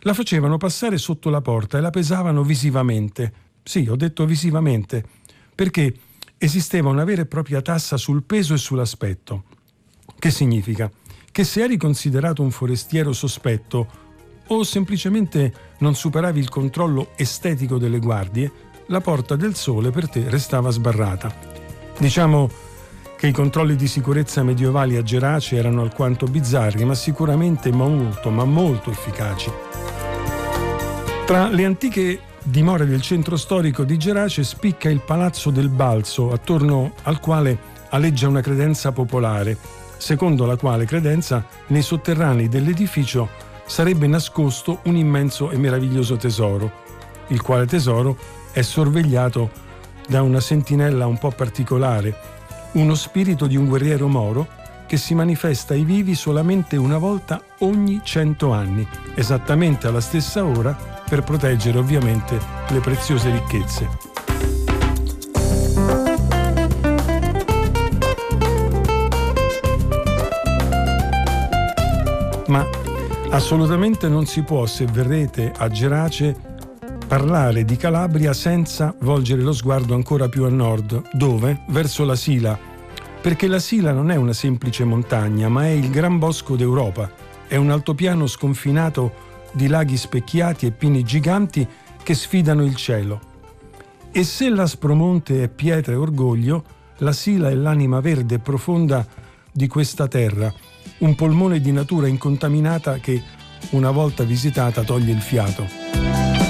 la facevano passare sotto la porta e la pesavano visivamente. Sì, ho detto visivamente, perché esisteva una vera e propria tassa sul peso e sull'aspetto. Che significa? Che se eri considerato un forestiero sospetto o semplicemente non superavi il controllo estetico delle guardie, la Porta del Sole per te restava sbarrata. Diciamo che i controlli di sicurezza medievali a Gerace erano alquanto bizzarri, ma sicuramente molto efficaci. Tra le antiche dimore del centro storico di Gerace spicca il Palazzo del Balzo, attorno al quale aleggia una credenza popolare, secondo la quale credenza nei sotterranei dell'edificio sarebbe nascosto un immenso e meraviglioso tesoro, il quale tesoro è sorvegliato da una sentinella un po' particolare, uno spirito di un guerriero moro che si manifesta ai vivi solamente una volta ogni 100 anni, esattamente alla stessa ora, per proteggere ovviamente le preziose ricchezze. Ma assolutamente non si può, se verrete a Gerace, parlare di Calabria senza volgere lo sguardo ancora più a nord. Dove? Verso la Sila. Perché la Sila non è una semplice montagna, ma è il gran bosco d'Europa. È un altopiano sconfinato di laghi specchiati e pini giganti che sfidano il cielo. E se l'Aspromonte è pietra e orgoglio, la Sila è l'anima verde e profonda di questa terra, un polmone di natura incontaminata che, una volta visitata, toglie il fiato.